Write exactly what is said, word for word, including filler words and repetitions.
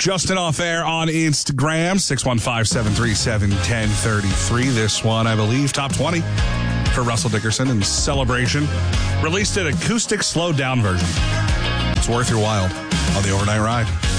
Justin off air on Instagram, six one five, seven three seven, one zero three three. This one, I believe, top twenty for Russell Dickerson in celebration. Released an acoustic slowed down version. It's worth your while on the overnight ride.